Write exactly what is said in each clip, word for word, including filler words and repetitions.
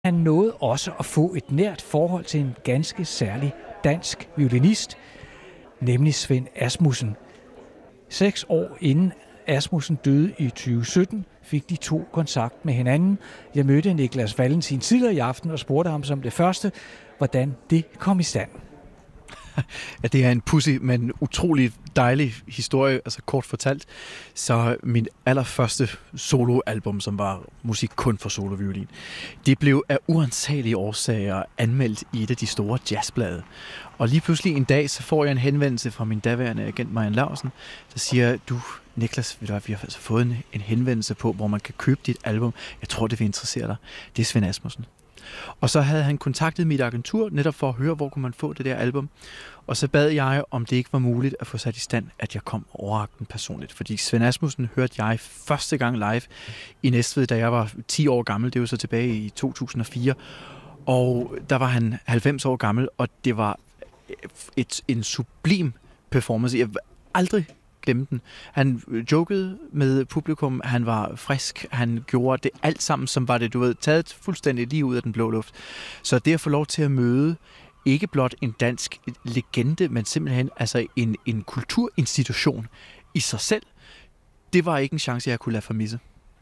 Han nåede også at få et nært forhold til en ganske særlig dansk violinist, nemlig Svend Asmussen. Seks år inden Asmussen døde i tyve sytten, fik de to kontakt med hinanden. Jeg mødte Niklas Valentin tidligere i aften og spurgte ham som det første, hvordan det kom i stand. Ja, det er en pudsig, men utrolig dejlig historie, altså kort fortalt. Så min allerførste soloalbum, som var musik kun for soloviolin, det blev af uansagelige årsager anmeldt i et af de store jazzblade. Og lige pludselig en dag, så får jeg en henvendelse fra min daværende agent Marian Laursen, der siger, du Niklas, vi har altså fået en, en henvendelse på, hvor man kan købe dit album. Jeg tror, det vil interessere dig. Det er Svend Asmussen. Og så havde han kontaktet mit agentur, netop for at høre, hvor kunne man få det der album. Og så bad jeg, om det ikke var muligt at få sat i stand, at jeg kom overrakt den personligt. Fordi Svend Asmussen hørte jeg første gang live i Næstved, da jeg var ti år gammel. Det var så tilbage i to tusind og fire. Og der var han halvfems år gammel, og det var et, en sublim performance. Jeg vil aldrig glemme den. Han jokede med publikum, han var frisk, han gjorde det alt sammen, som var det, du ved, taget fuldstændig lige ud af den blå luft. Så det at få lov til at møde ikke blot en dansk legende, men simpelthen altså en, en kulturinstitution i sig selv, det var ikke en chance, jeg kunne lade formisse.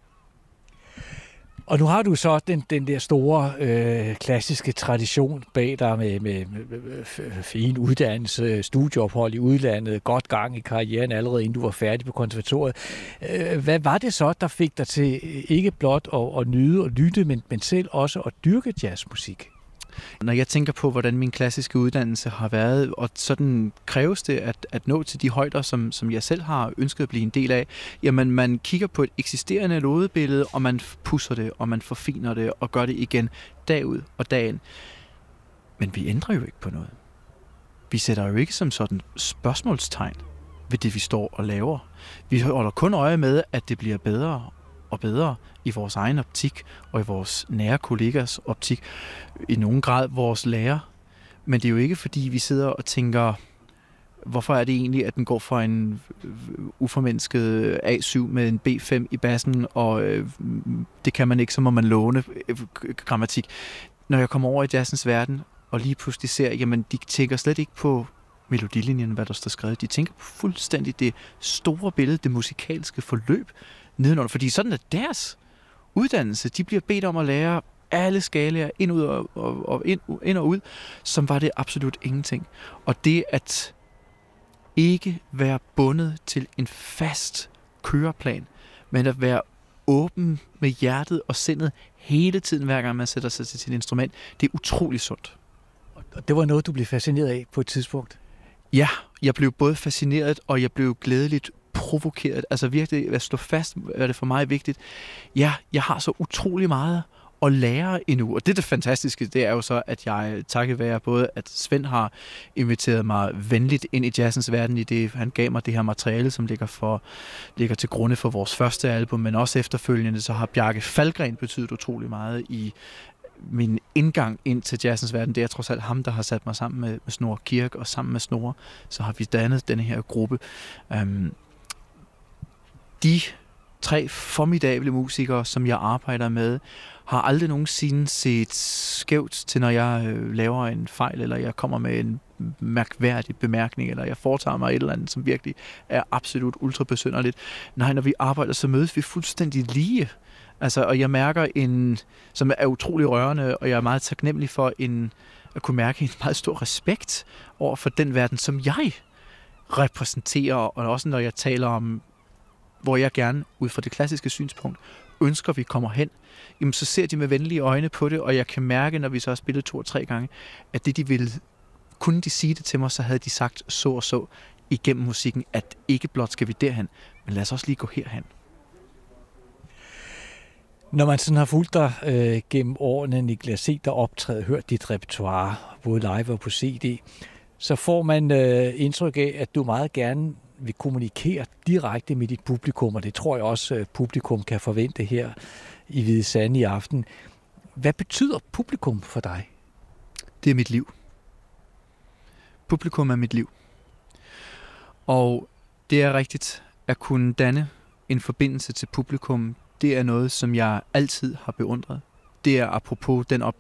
Og nu har du så den, den der store øh, klassiske tradition bag dig med, med, med fin uddannelse, studieophold i udlandet, godt gang i karrieren allerede inden du var færdig på konservatoriet. Øh, hvad var det så, der fik dig til ikke blot at, at nyde og lytte, men, men selv også at dyrke jazzmusik? Når jeg tænker på, hvordan min klassiske uddannelse har været, og sådan kræves det at, at nå til de højder, som, som jeg selv har ønsket at blive en del af, jamen man kigger på et eksisterende lodebillede, og man pusser det, og man forfiner det, og gør det igen dag ud og dag ind. Men vi ændrer jo ikke på noget. Vi sætter jo ikke som sådan spørgsmålstegn ved det, vi står og laver. Vi holder kun øje med, at det bliver bedre og bedre i vores egen optik og i vores nære kollegers optik, i nogen grad vores lærer. Men det er jo ikke, fordi vi sidder og tænker, hvorfor er det egentlig, at den går fra en uformennesket A syv med en B fem i bassen, og øh, det kan man ikke, så må man låne øh, grammatik. Når jeg kommer over i jazzens verden, og lige pludselig ser, jamen de tænker slet ikke på melodilinjen, hvad der står skrevet. De tænker på fuldstændig det store billede, det musikalske forløb nedenunder, fordi sådan er deres uddannelse. De bliver bedt om at lære alle skalaer ind, ud og, og, og ind, ind og ud, som var det absolut ingenting. Og det at ikke være bundet til en fast køreplan, men at være åben med hjertet og sindet hele tiden, hver gang man sætter sig til sit instrument, det er utrolig sundt. Og det var noget, du blev fascineret af på et tidspunkt? Ja, jeg blev både fascineret, og jeg blev glædeligt provokeret. Altså virkelig at stå fast, er det for mig vigtigt. Ja, jeg har så utrolig meget at lære endnu. Og det, det fantastiske, det er jo så, at jeg takket være både, at Svend har inviteret mig venligt ind i jazzens verden, i det han gav mig det her materiale, som ligger, for, ligger til grunde for vores første album, men også efterfølgende, så har Bjarke Falgren betydet utrolig meget i min indgang ind til jazzens verden. Det er trods alt ham, der har sat mig sammen med, med Snorre Kirk, og sammen med Snorre, så har vi dannet denne her gruppe. Um, de tre formidable musikere, som jeg arbejder med, har aldrig nogensinde set skævt til, når jeg øh, laver en fejl, eller jeg kommer med en mærkværdig bemærkning, eller jeg foretager mig et eller andet, som virkelig er absolut ultra besynderligt. Nej, når vi arbejder, så mødes vi fuldstændig lige. Altså, og jeg mærker en, som er utrolig rørende, og jeg er meget taknemmelig for en, at kunne mærke en meget stor respekt over for den verden, som jeg repræsenterer, og også når jeg taler om, hvor jeg gerne, ud fra det klassiske synspunkt, ønsker vi kommer hen, jamen så ser de med venlige øjne på det, og jeg kan mærke, når vi så har spillet to og tre gange, at det de ville, kunne de sige det til mig, så havde de sagt så og så igennem musikken, at ikke blot skal vi derhen, men lad os også lige gå herhen. Når man sådan har fulgt dig øh, gennem årene, Niklas, set dig optræde, hørt dit repertoire, både live og på C D, så får man øh, indtryk af, at du meget gerne vil kommunikere direkte med dit publikum, og det tror jeg også, at publikum kan forvente her i Hvide Sande i aften. Hvad betyder publikum for dig? Det er mit liv. Publikum er mit liv. Og det er rigtigt at kunne danne en forbindelse til publikum. Det er noget, som jeg altid har beundret. det er apropos den op,